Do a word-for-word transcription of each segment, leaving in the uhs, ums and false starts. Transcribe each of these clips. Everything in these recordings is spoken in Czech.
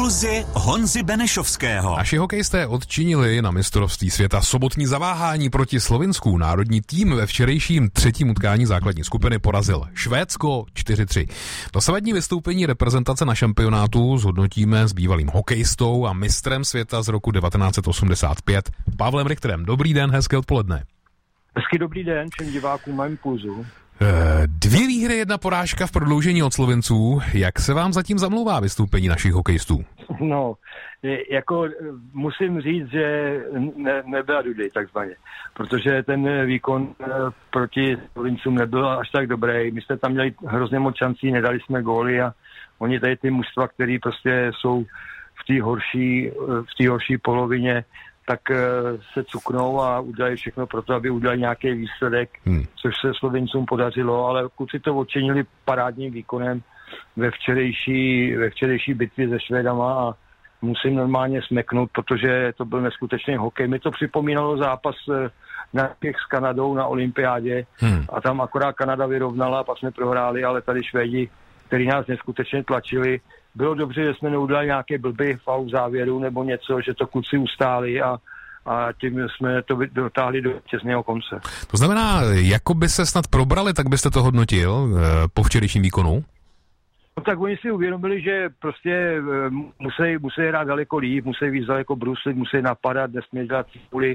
Impulzy Honzy Benešovského. Naši hokejisté odčinili na mistrovství světa sobotní zaváhání proti Slovinsku. Národní tým ve včerejším třetím utkání základní skupiny porazil Švédsko čtyři tři. Dosavadní vystoupení reprezentace na šampionátu zhodnotíme s bývalým hokejistou a mistrem světa z roku devatenáct set osmdesát pět Pavlem Richterem. Dobrý den, hezké odpoledne. Hezký dobrý den všem divákům na Impulzu. Dvě výhry, jedna porážka v prodloužení od Slovinců. Jak se vám zatím zamlouvá vystoupení našich hokejistů? No, jako musím říct, že ne, nebyla dudy takzvaně, protože ten výkon proti Slovincům nebyl až tak dobrý. My jsme tam měli hrozně moc šancí, nedali jsme góly a oni tady ty mužstva, které prostě jsou v té horší, v té horší polovině, tak se cuknou a udělají všechno pro to, aby udělali nějaký výsledek, hmm. což se Slovincům podařilo, ale kluci to odčinili parádním výkonem ve včerejší, ve včerejší bitvě se Švédama a musím normálně smeknout, protože to byl neskutečný hokej. Mi to připomínalo zápas na těch s Kanadou na olympiádě hmm. a tam akorát Kanada vyrovnala a pak jsme prohráli, ale tady Švédi, který nás neskutečně tlačili. Bylo dobře, že jsme neudělali nějaké blbý faul v závěru nebo něco, že to kluci ustáli a, a tím jsme to dotáhli do těsného konce. To znamená, jako by se snad probrali, tak byste to hodnotil po včerejším výkonu? No tak oni si uvědomili, že prostě musí, musí hrát daleko líp, musí víc daleko bruslit, musí napadat, nesmí dělat cípuly.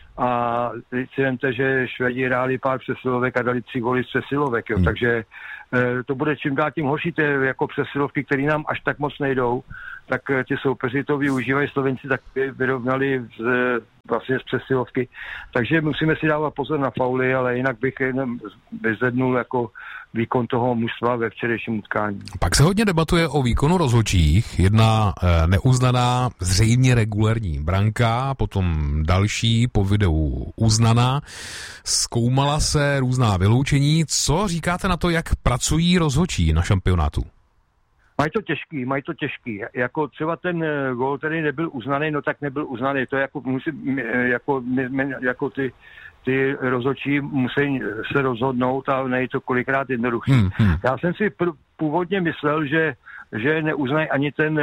A teď si vemte, že Švédi hráli pár přesilovek a dali tři góly z přesilovek, jo. Hmm. Takže e, to bude čím dál tím horší, ty jako přesilovky, které nám až tak moc nejdou, tak e, ti soupeři to využívají, Slovenci tak vyrovnali z, vlastně z přesilovky. Takže musíme si dávat pozor na fauly, ale jinak bych jenom vyzvednul jako výkon toho mužstva ve včerejším utkání. Pak se hodně debatuje o výkonu rozhodčích. Jedna e, neuznaná, zřejmě regulérní branka, potom další po videu uznaná. Zkoumala se různá vyloučení. Co říkáte na to, jak pracují rozhodčí na šampionátu? Mají to těžký, mají to těžký. Jako třeba ten gól, který nebyl uznaný, no tak nebyl uznaný. To je jako, musí, jako, jako ty ty rozhodčí musí se rozhodnout a nejde to kolikrát jednoduchý. Hmm, hmm. Já jsem si pr- původně myslel, že, že neuznají ani ten,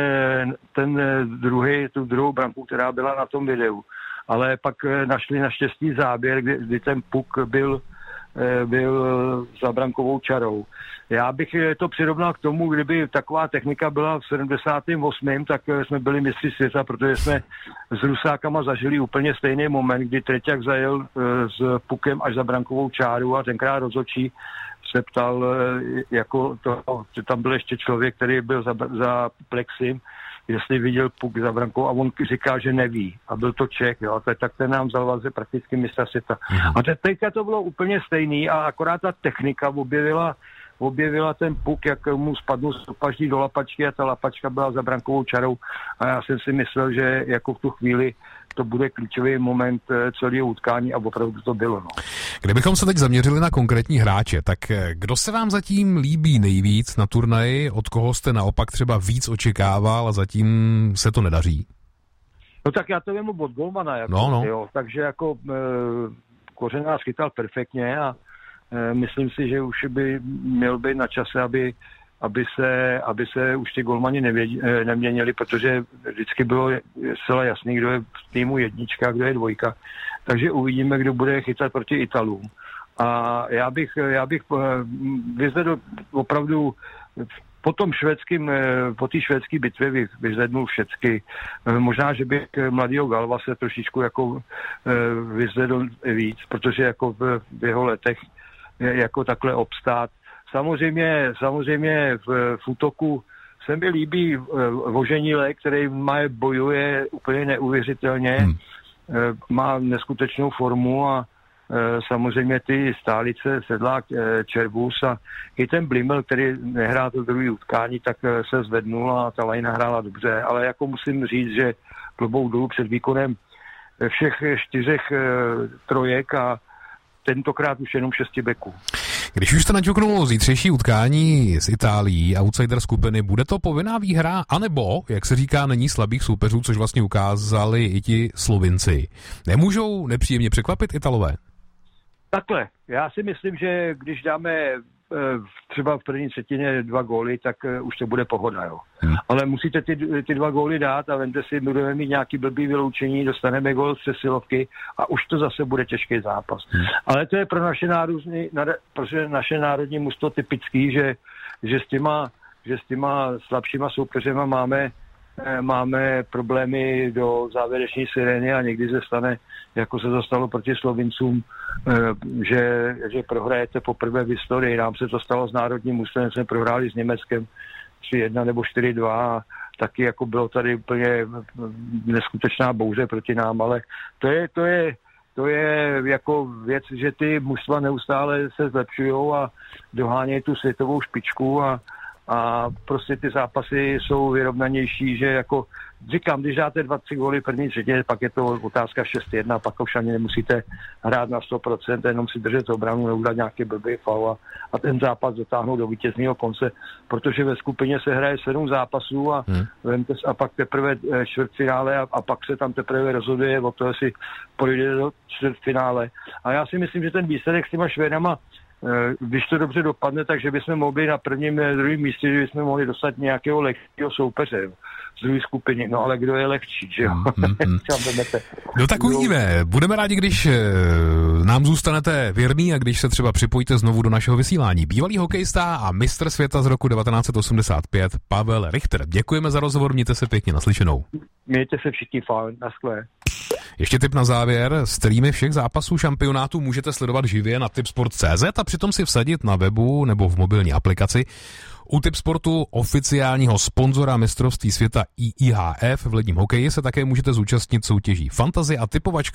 ten druhý, tu druhou branku, která byla na tom videu. Ale pak našli naštěstí záběr, kdy, kdy ten puk byl, byl za brankovou čarou. Já bych to přirovnal k tomu, kdyby taková technika byla v sedmdesátém osmém tak jsme byli mistři světa, protože jsme s Rusákama zažili úplně stejný moment, kdy Treťák zajel s pukem až za brankovou čáru a tenkrát rozhodčí se ptal, jako to, že tam byl ještě člověk, který byl za, za plexim, jestli viděl puk za brankou a on říká, že neví. A byl to Čech, jo. A tak ten nám vzal vlastně prakticky mistra světa. A teďka to bylo úplně stejný a akorát ta technika objevila objevila ten puk, jak mu spadnul z paždí do lapačky a ta lapačka byla za brankovou čarou a já jsem si myslel, že jako v tu chvíli to bude klíčový moment celého utkání a opravdu to bylo. No. Kdybychom se teď zaměřili na konkrétní hráče, tak kdo se vám zatím líbí nejvíc na turnaji, od koho jste naopak třeba víc očekával a zatím se to nedaří? No tak já to vemu od golmana, jako, no, no. Jo, takže jako e, Kořenář chytal perfektně a myslím si, že už by měl být na čase, aby, aby, se, aby se už ty golmani neměnili, protože vždycky bylo zcela jasný, kdo je v týmu jednička, kdo je dvojka. Takže uvidíme, kdo bude chytat proti Italům. A já bych, já bych vyzvedl opravdu po tom švédským, po té švédské bitvě vyzvednul všecky. Možná, že bych mladýho Galva se trošičku jako vyzvedl víc, protože jako v, v jeho letech jako takhle obstát. Samozřejmě, samozřejmě v, v útoku se mi líbí Voženile, který má, bojuje úplně neuvěřitelně, hmm. má neskutečnou formu a samozřejmě ty stálice, Sedlák, Červus a i ten Blimel, který nehrál to druhý utkání, tak se zvednul a ta lajna hrála dobře, ale jako musím říct, že klobouk dolů před výkonem všech čtyřech trojek a tentokrát už jenom šesti beků. Když už jste naťuknul zítřejší utkání s Itálií, outsider skupiny, bude to povinná výhra, anebo, jak se říká, není slabých soupeřů, což vlastně ukázali i ti Slovinci. Nemůžou nepříjemně překvapit Italové? Takhle, já si myslím, že když dáme třeba v první třetině dva góly, tak už to bude pohoda, jo. Hmm. Ale musíte ty, ty dva góly dát a vemte si, budeme mít nějaký blbý vyloučení, dostaneme gól z přesilovky a už to zase bude těžký zápas. Hmm. Ale to je pro naše národní, pro naše národní mužstvo typický, že, že s těma, že s těma slabšíma soupeřema máme máme problémy do závěreční sirény a někdy se stane, jako se to stalo proti Slovincům, že, že prohrajete poprvé v historii. Nám se to stalo s národním mužstvem, jsme prohráli s Německem tři jedna nebo čtyři dva a taky jako bylo tady úplně neskutečná bouře proti nám, ale to je, to je, to je jako věc, že ty mužstva neustále se zlepšujou a dohánějí tu světovou špičku a a prostě ty zápasy jsou vyrovnanější, že jako říkám, když dáte dva tři góly první třetině, pak je to otázka šest jedna, pak už ani nemusíte hrát na sto procent, jenom si držet obranu, neudělat nějaký blbý faul a, a ten zápas dotáhnout do vítězného konce, protože ve skupině se hraje sedm zápasů a, hmm. a pak teprve čtvrtfinále a, a pak se tam teprve rozhoduje o to, jestli pojde do čtvrtfinále. A já si myslím, že ten výsledek s těma Švédama, když to dobře dopadne, takže bychom mohli na prvním, druhém místě, že bychom mohli dostat nějakého lehkého soupeře z druhé skupiny. No ale kdo je lehčí, že jo? Mm, mm. No tak uvidíme. Budeme rádi, když nám zůstanete věrný a když se třeba připojíte znovu do našeho vysílání. Bývalý hokejista a mistr světa z roku devatenáct set osmdesát pět Pavel Richter. Děkujeme za rozhovor, mějte se pěkně, naslyšenou. Mějte se všichni fajn, naschle. Ještě tip na závěr, streamy všech zápasů šampionátu můžete sledovat živě na tipsport tečka cé zet a přitom si vsadit na webu nebo v mobilní aplikaci. U Tipsportu, oficiálního sponzora mistrovství světa I I H F v ledním hokeji, se také můžete zúčastnit soutěží Fantasy a typovačka